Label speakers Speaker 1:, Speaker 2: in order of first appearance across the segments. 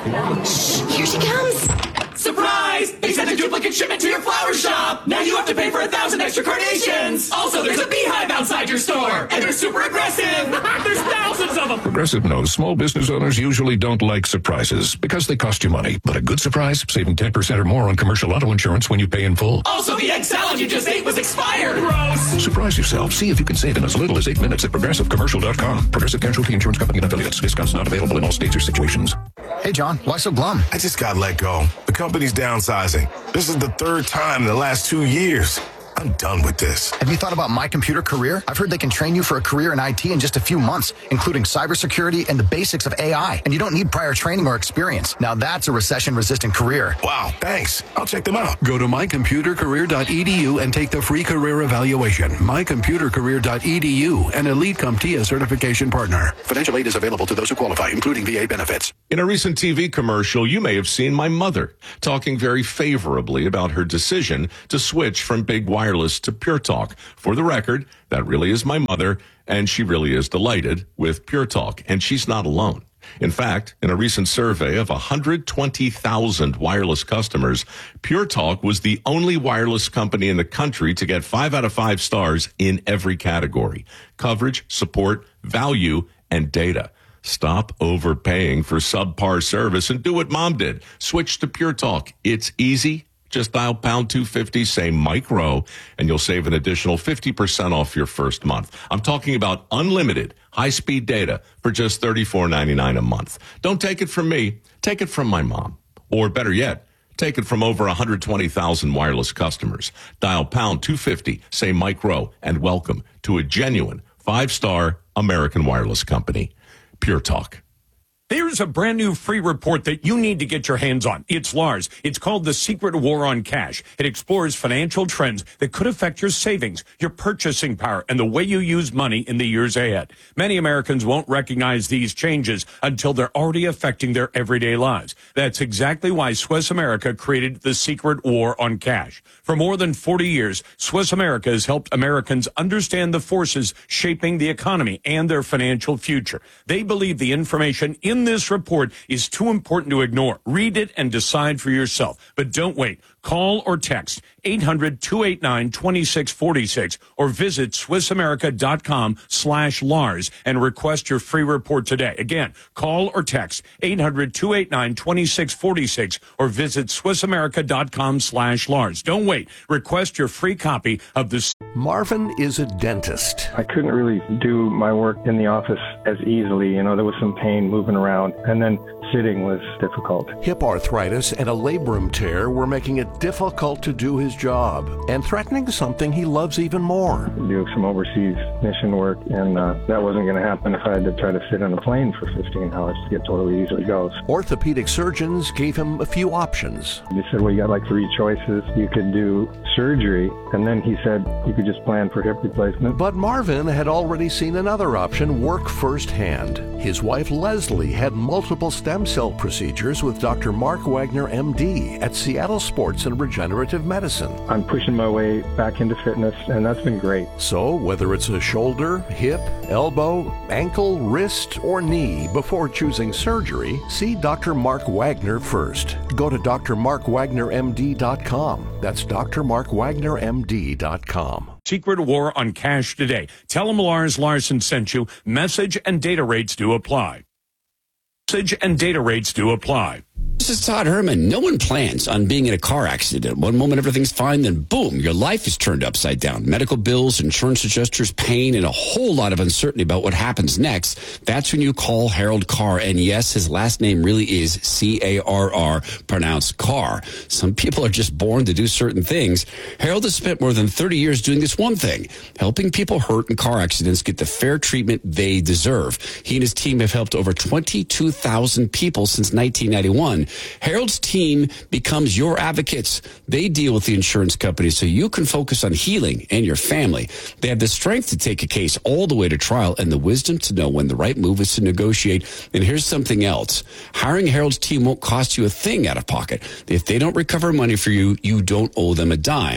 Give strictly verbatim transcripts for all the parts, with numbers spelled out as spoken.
Speaker 1: Shh, here she comes.
Speaker 2: Surprise! They sent a duplicate shipment to your flower shop! Now you have to pay for a thousand extra carnations! Also, there's a beehive outside your store! And they're super aggressive! There's thousands of them!
Speaker 3: Progressive knows small business owners usually don't like surprises because they cost you money. But a good surprise, saving ten percent or more on commercial auto insurance when you pay in full.
Speaker 2: Also, the egg salad you just ate was expired! Gross!
Speaker 3: Surprise yourself. See if you can save in as little as eight minutes at progressive commercial dot com. Progressive Casualty Insurance Company and affiliates. Discounts not available in all states or situations.
Speaker 4: Hey, John, why so glum?
Speaker 5: I just got let go. The company's downsizing. This is the third time in the last two years. I'm done with this.
Speaker 4: Have you thought about My Computer Career? I've heard they can train you for a career in I T in just a few months, including cybersecurity and the basics of A I. And you don't need prior training or experience. Now that's a recession-resistant career.
Speaker 5: Wow, thanks. I'll check them out.
Speaker 6: Go to my computer career dot e d u and take the free career evaluation. my computer career dot e d u, an Elite CompTIA certification partner. Financial aid is available to those who qualify, including V A benefits.
Speaker 7: In a recent T V commercial, you may have seen my mother talking very favorably about her decision to switch from big wireless to Pure Talk. For the record, that really is my mother, and she really is delighted with Pure Talk, and she's not alone. In fact, in a recent survey of one hundred twenty thousand wireless customers, Pure Talk was the only wireless company in the country to get five out of five stars in every category: coverage, support, value, and data. Stop overpaying for subpar service and do what Mom did. Switch to Pure Talk. It's easy. Just dial pound two fifty, say Mike Rowe, and you'll save an additional fifty percent off your first month. I'm talking about unlimited high-speed data for just thirty-four ninety-nine a month. Don't take it from me. Take it from my mom. Or better yet, take it from over one hundred twenty thousand wireless customers. Dial pound two fifty, say Mike Rowe, and welcome to a genuine five-star American wireless company. Pure Talk.
Speaker 8: There's a brand new free report that you need to get your hands on. It's Lars. It's called The Secret War on Cash. It explores financial trends that could affect your savings, your purchasing power, and the way you use money in the years ahead. Many Americans won't recognize these changes until they're already affecting their everyday lives. That's exactly why Swiss America created The Secret War on Cash. For more than forty years, Swiss America has helped Americans understand the forces shaping the economy and their financial future. They believe the information in this report is too important to ignore. Read it and decide for yourself. But don't wait. Call or text eight hundred, two eight nine, two six four six or visit swiss america dot com slash Lars and request your free report today. Again, call or text eight hundred, two eight nine, two six four six or visit swiss america dot com slash Lars. Don't wait. Request your free copy of this.
Speaker 6: Marvin is a dentist.
Speaker 9: I couldn't really do my work in the office as easily. You know, there was some pain moving around, and then sitting was difficult.
Speaker 6: Hip arthritis and a labrum tear were making it difficult to do his job and threatening something he loves even more.
Speaker 9: Do some overseas mission work, and uh, that wasn't going to happen if I had to try to sit on a plane for fifteen hours to get to where he usually goes.
Speaker 6: Orthopedic surgeons gave him a few options.
Speaker 9: They said, well, you got like three choices. You could do surgery, and then he said you could just plan for hip replacement.
Speaker 6: But Marvin had already seen another option work firsthand. His wife Leslie had multiple stem cell procedures with Doctor Mark Wagner, M D, at Seattle Sports and Regenerative Medicine.
Speaker 9: I'm pushing my way back into fitness, and that's been great.
Speaker 6: So whether it's a shoulder, hip, elbow, ankle, wrist, or knee, before choosing surgery, see Doctor Mark Wagner first. Go to D R mark wagner m d dot com. That's D R mark wagner m d dot com.
Speaker 8: Secret War on Cash today. Tell them Lars Larson sent you. Message and data rates do apply. Message and data rates do apply.
Speaker 10: This is Todd Herman. No one plans on being in a car accident. One moment everything's fine, then boom, your life is turned upside down. Medical bills, insurance adjusters, pain, and a whole lot of uncertainty about what happens next. That's when you call Harold Carr. And yes, his last name really is C A R R, pronounced Carr. Some people are just born to do certain things. Harold has spent more than thirty years doing this one thing, helping people hurt in car accidents get the fair treatment they deserve. He and his team have helped over twenty-two thousand people since nineteen ninety-one. Harold's team becomes your advocates. They deal with the insurance companies so you can focus on healing and your family. They have the strength to take a case all the way to trial and the wisdom to know when the right move is to negotiate. And here's something else. Hiring Harold's team won't cost you a thing out of pocket. If they don't recover money for you, you don't owe them a dime.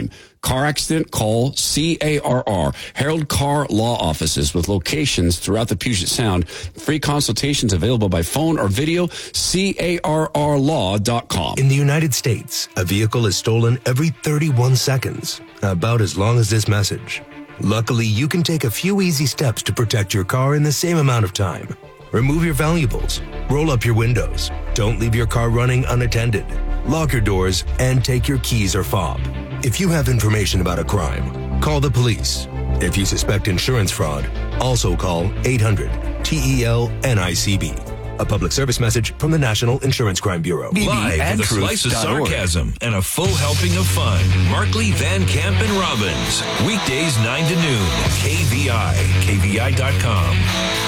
Speaker 10: Car accident? Call C A R R, Harold Car Law Offices, with locations throughout the Puget Sound. Free consultations available by phone or video. C A R R law dot com.
Speaker 11: In the United States, a vehicle is stolen every thirty-one seconds, about as long as this message. Luckily, you can take a few easy steps to protect your car in the same amount of time. Remove your valuables, roll up your windows, don't leave your car running unattended, lock your doors, and take your keys or fob. If you have information about a crime, call the police. If you suspect insurance fraud, also call eight hundred T E L N I C B. A public service message from the National Insurance Crime Bureau.
Speaker 12: Live with a slice of sarcasm and a full helping of fun. Markley, Van Camp, and Robbins. Weekdays nine to noon. K V I. K V I dot com.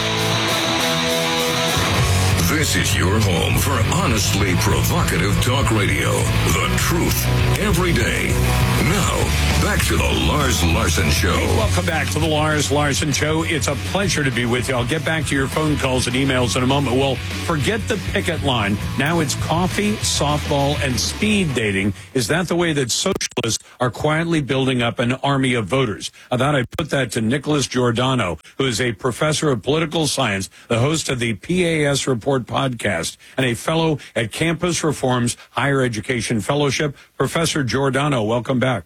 Speaker 13: This is your home for honestly provocative talk radio. The truth every day. Now, back to the Lars Larson Show.
Speaker 8: Hey, welcome back to the Lars Larson Show. It's a pleasure to be with you. I'll get back to your phone calls and emails in a moment. Well, forget the picket line. Now it's coffee, softball, and speed dating. Is that the way that socialists are quietly building up an army of voters? I thought I'd put that to Nicholas Giordano, who is a professor of political science, the host of the P A S Report podcast, and a fellow at Campus Reform's Higher Education Fellowship. Professor Giordano, welcome back.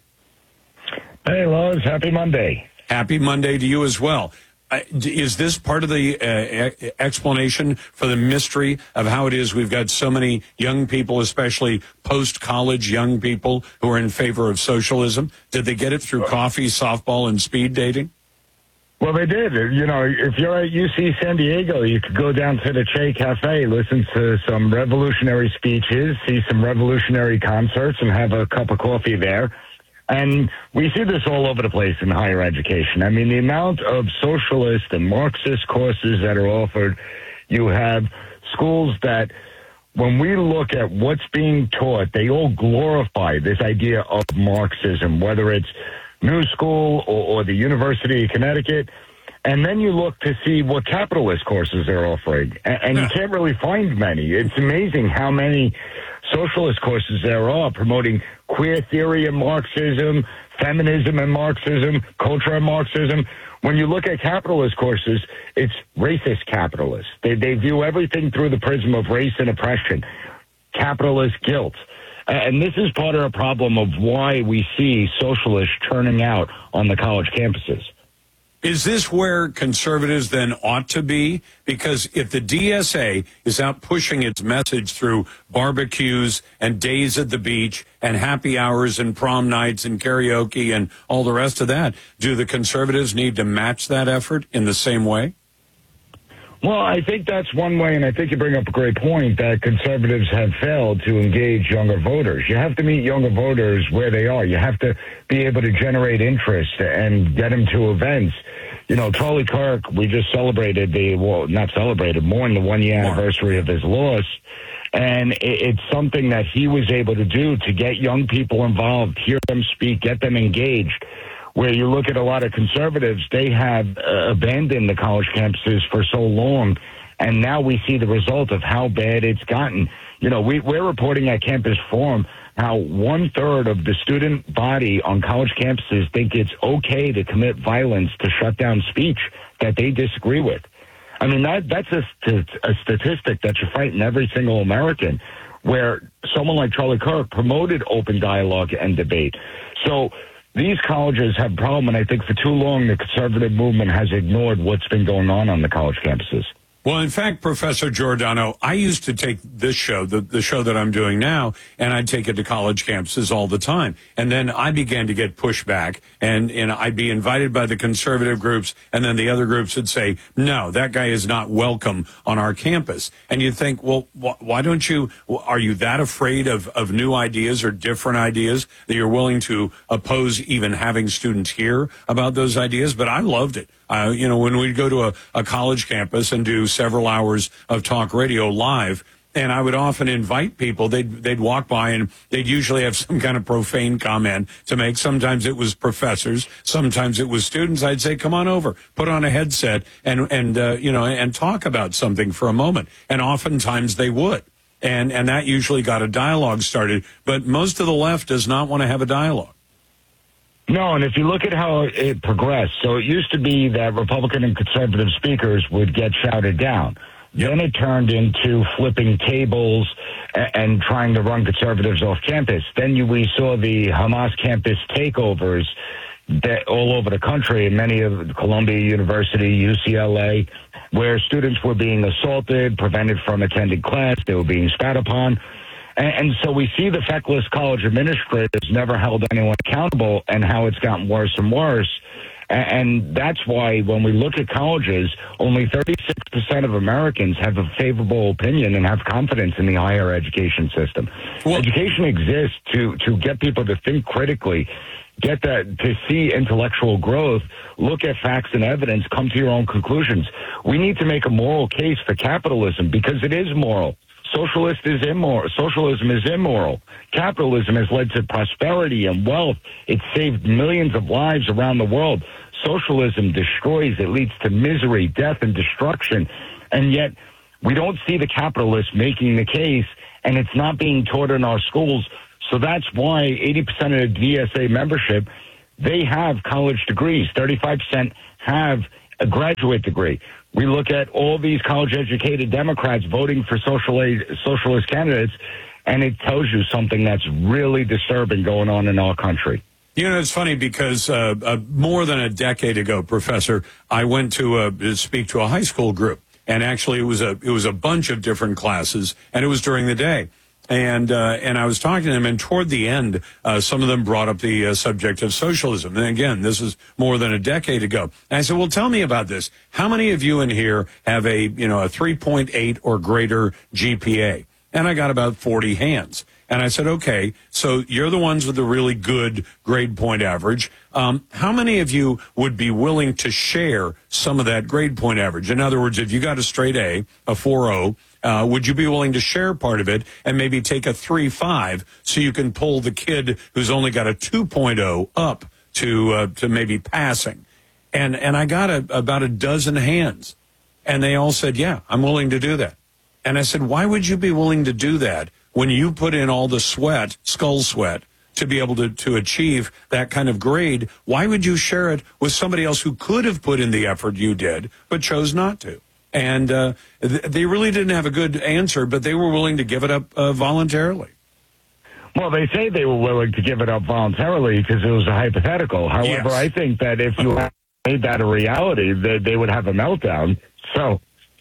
Speaker 14: Hey, Lars. Happy Monday.
Speaker 8: Happy Monday to you as well. Uh, is this part of the uh, explanation for the mystery of how it is we've got so many young people, especially post-college young people, who are in favor of socialism? Did they get it through coffee, softball, and speed dating?
Speaker 14: Well, they did. You know, if you're at U C San Diego, you could go down to the Che Cafe, listen to some revolutionary speeches, see some revolutionary concerts, and have a cup of coffee there. And we see this all over the place in higher education. I mean, the amount of socialist and Marxist courses that are offered, you have schools that, when we look at what's being taught, they all glorify this idea of Marxism, whether it's New School or, or the University of Connecticut. And then you look to see what capitalist courses they're offering. And, and you can't really find many. It's amazing how many socialist courses there are promoting queer theory and Marxism, feminism and Marxism, culture and Marxism. When you look at capitalist courses, it's racist capitalists. They, they view everything through the prism of race and oppression, capitalist guilt. And this is part of the problem of why we see socialists turning out on the college campuses.
Speaker 8: Is this where conservatives then ought to be? Because if the D S A is out pushing its message through barbecues and days at the beach and happy hours and prom nights and karaoke and all the rest of that, do the conservatives need to match that effort in the same way?
Speaker 14: Well, I think that's one way, and I think you bring up a great point, that conservatives have failed to engage younger voters. You have to meet younger voters where they are. You have to be able to generate interest and get them to events. You know, Charlie Kirk, we just celebrated the, well, not celebrated, mourned the one-year anniversary of his loss. And it's something that he was able to do to get young people involved, hear them speak, get them engaged. Where you look at a lot of conservatives, they have uh, abandoned the college campuses for so long, and now we see the result of how bad it's gotten. You know, we, we're reporting at Campus Forum how one-third of the student body on college campuses think it's okay to commit violence to shut down speech that they disagree with. I mean, that that's a, a statistic that you fight in every single American, where someone like Charlie Kirk promoted open dialogue and debate. So these colleges have a problem, and I think for too long the conservative movement has ignored what's been going on on the college campuses.
Speaker 8: Well, in fact, Professor Giordano, I used to take this show, the, the show that I'm doing now, and I'd take it to college campuses all the time. And then I began to get pushback, and, and I'd be invited by the conservative groups, and then the other groups would say, no, that guy is not welcome on our campus. And you'd think, well, wh- why don't you, are you that afraid of, of new ideas or different ideas that you're willing to oppose even having students hear about those ideas? But I loved it. Uh, you know, when we'd go to a, a college campus and do several hours of talk radio live, and I would often invite people, they'd, they'd walk by and they'd usually have some kind of profane comment to make. Sometimes it was professors, sometimes it was students. I'd say, come on over, put on a headset and, and uh, you know, and talk about something for a moment. And oftentimes they would. And, and that usually got a dialogue started. But most of the left does not want to have a dialogue.
Speaker 14: No, and if you look at how it progressed, so it used to be that Republican and conservative speakers would get shouted down. Yep. Then it turned into flipping tables and, and trying to run conservatives off campus. Then you, we saw the Hamas campus takeovers that all over the country, in many of Columbia University, U C L A, where students were being assaulted, prevented from attending class, they were being spat upon. And, and so we see the feckless college administrators never held anyone accountable, and how it's gotten worse and worse. And that's why when we look at colleges, only thirty-six percent of Americans have a favorable opinion and have confidence in the higher education system. Well, education exists to, to get people to think critically, get that, to see intellectual growth, look at facts and evidence, come to your own conclusions. We need to make a moral case for capitalism because it is moral. Socialist is immoral. Socialism is immoral. Capitalism has led to prosperity and wealth. It's saved millions of lives around the world. Socialism destroys. It leads to misery, death, and destruction. And yet we don't see the capitalists making the case, and it's not being taught in our schools. So that's why eighty percent of the D S A membership, they have college degrees. thirty-five percent have a graduate degree. We look at all these college-educated Democrats voting for socialist, socialist candidates, and it tells you something that's really disturbing going on in our country.
Speaker 8: You know, it's funny because uh, uh, more than a decade ago, Professor, I went to uh, speak to a high school group, and actually it was a it was a bunch of different classes, and it was during the day. And uh, and I was talking to them, and toward the end, uh, some of them brought up the uh, subject of socialism. And again, this is more than a decade ago. And I said, well, tell me about this. How many of you in here have a, you know, a three point eight or greater G P A? And I got about forty hands. And I said, okay, so you're the ones with the really good grade point average. Um, how many of you would be willing to share some of that grade point average? In other words, if you got a straight A, a four oh, Uh, would you be willing to share part of it and maybe take a three five so you can pull the kid who's only got a two point oh up to uh, to maybe passing? And and I got a, about a dozen hands, and they all said, yeah, I'm willing to do that. And I said, why would you be willing to do that when you put in all the sweat, skull sweat, to be able to, to achieve that kind of grade? Why would you share it with somebody else who could have put in the effort you did but chose not to? And uh, th- they really didn't have a good answer, but they were willing to give it up uh, voluntarily.
Speaker 14: Well, they say they were willing to give it up voluntarily because it was a hypothetical. However, yes. I think that if you made that a reality, they, they would have a meltdown. So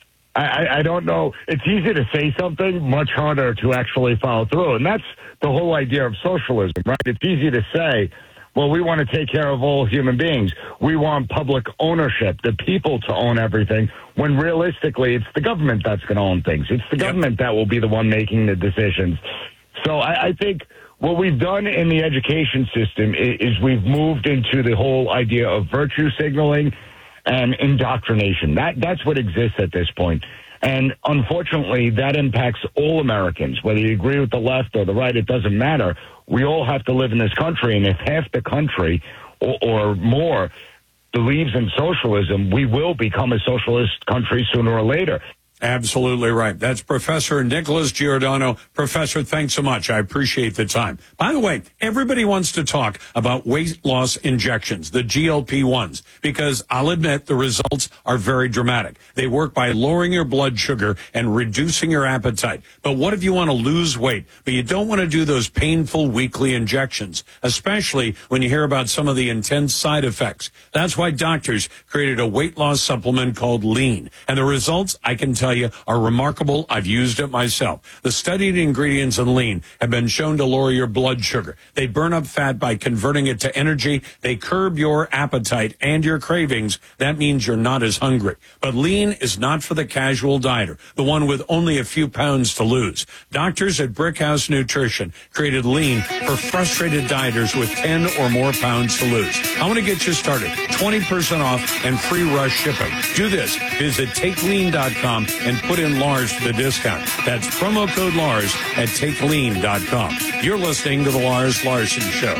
Speaker 14: I, I don't know. It's easy to say something, much harder to actually follow through. And that's the whole idea of socialism, right? It's easy to say, well, we want to take care of all human beings. We want public ownership, the people to own everything, when realistically it's the government that's going to own things. It's the government that will be the one making the decisions. So I, I think what we've done in the education system is, is we've moved into the whole idea of virtue signaling and indoctrination. That That's what exists at this point. And unfortunately, that impacts all Americans, whether you agree with the left or the right, it doesn't matter. We all have to live in this country, and if half the country or, or more believes in socialism, we will become a socialist country sooner or later.
Speaker 8: Absolutely right. That's Professor Nicholas Giordano. Professor, thanks so much. I appreciate the time. By the way, everybody wants to talk about weight loss injections, the G L P ones, because I'll admit the results are very dramatic. They work by lowering your blood sugar and reducing your appetite. But what if you want to lose weight, but you don't want to do those painful weekly injections, especially when you hear about some of the intense side effects? That's why doctors created a weight loss supplement called Lean. And the results, I can tell you, are remarkable. I've used it myself. The studied ingredients in Lean have been shown to lower your blood sugar. They burn up fat by converting it to energy. They curb your appetite and your cravings. That means you're not as hungry. But Lean is not for the casual dieter, the one with only a few pounds to lose. Doctors at Brickhouse Nutrition created Lean for frustrated dieters with ten or more pounds to lose. I want to get you started. twenty percent off and free rush shipping. Do this. Visit take lean dot com and put in Lars for the discount. That's promo code Lars at take lean dot com. You're listening to The Lars Larson Show.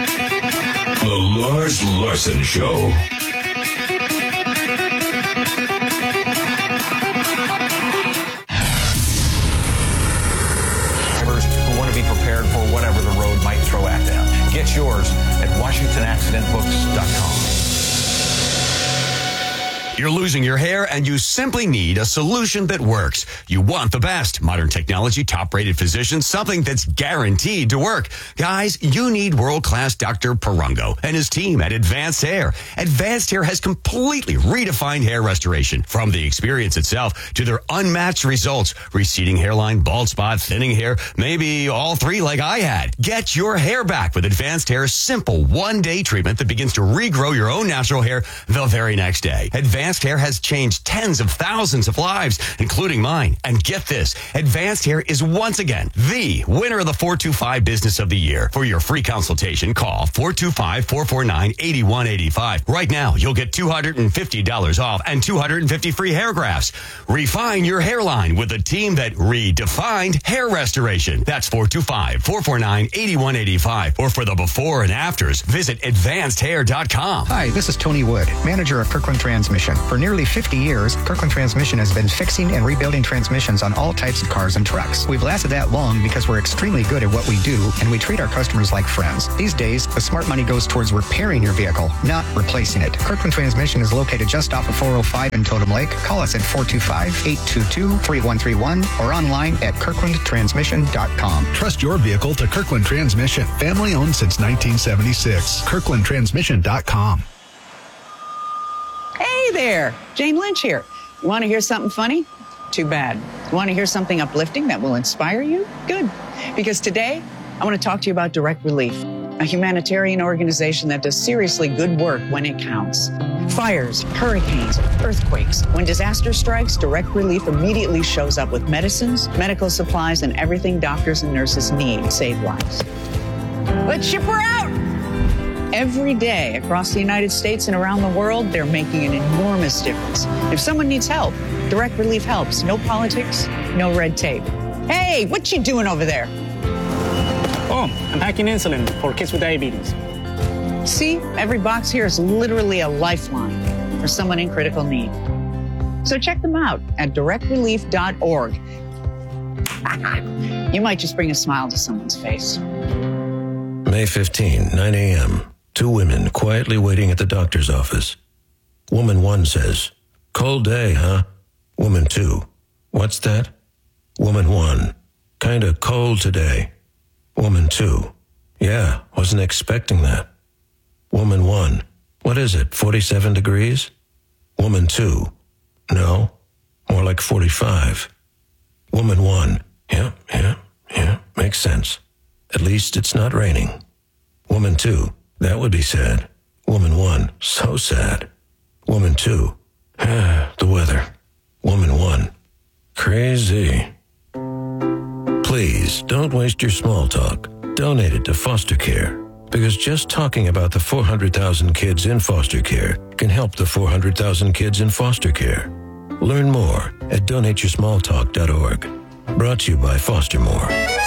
Speaker 12: The Lars Larson Show.
Speaker 15: Drivers who want to be prepared for whatever the road might throw at them. Get yours at washington accident books dot com.
Speaker 16: You're losing your hair and you simply need a solution that works. You want the best. Modern technology, top-rated physicians, something that's guaranteed to work. Guys, you need world-class Doctor Parango and his team at Advanced Hair. Advanced Hair has completely redefined hair restoration. From the experience itself to their unmatched results. Receding hairline, bald spot, thinning hair, maybe all three like I had. Get your hair back with Advanced Hair's simple one-day treatment that begins to regrow your own natural hair the very next day. Advanced Advanced Hair has changed tens of thousands of lives, including mine. And get this, Advanced Hair is once again the winner of the four two five Business of the Year. For your free consultation, call four two five, four four nine, eight one eight five. Right now, you'll get two hundred fifty dollars off and two hundred fifty free hair grafts. Refine your hairline with a team that redefined hair restoration. That's four two five, four four nine, eight one eight five. Or for the before and afters, visit advanced hair dot com.
Speaker 17: Hi, this is Tony Wood, manager of Kirkland Transmission. For nearly fifty years, Kirkland Transmission has been fixing and rebuilding transmissions on all types of cars and trucks. We've lasted that long because we're extremely good at what we do, and we treat our customers like friends. These days, the smart money goes towards repairing your vehicle, not replacing it. Kirkland Transmission is located just off of four oh five in Totem Lake. Call us at four two five, eight two two, three one three one or online at kirkland transmission dot com.
Speaker 18: Trust your vehicle to Kirkland Transmission. Family owned since nineteen seventy-six. kirkland transmission dot com.
Speaker 19: Hey there, Jane Lynch here. You want to hear something funny? Too bad. You want to hear something uplifting that will inspire you? Good. Because today, I want to talk to you about Direct Relief, a humanitarian organization that does seriously good work when it counts. Fires, hurricanes, earthquakes. When disaster strikes, Direct Relief immediately shows up with medicines, medical supplies, and everything doctors and nurses need to save lives. Let's ship her out! Every day across the United States and around the world, they're making an enormous difference. If someone needs help, Direct Relief helps. No politics, no red tape. Hey, what you doing over there?
Speaker 20: Oh, I'm packing insulin for kids with diabetes.
Speaker 19: See, every box here is literally a lifeline for someone in critical need. So check them out at direct relief dot org. You might just bring a smile to someone's face.
Speaker 21: May fifteenth, nine a.m. Two women quietly waiting at the doctor's office. Woman one says, "Cold day, huh?" Woman two, "What's that?" Woman one, "Kinda cold today." Woman two, "Yeah, wasn't expecting that." Woman one, "What is it, forty-seven degrees?" Woman two, "No, more like forty-five." Woman one, "Yeah, yeah, yeah, makes sense. At least it's not raining." Woman two, "That would be sad." Woman one, "So sad." Woman two, "Ah, the weather." Woman one, "Crazy." Please don't waste your small talk. Donate it to foster care, because just talking about the four hundred thousand kids in foster care can help the four hundred thousand kids in foster care. Learn more at donate your small talk dot org. Brought to you by Foster More.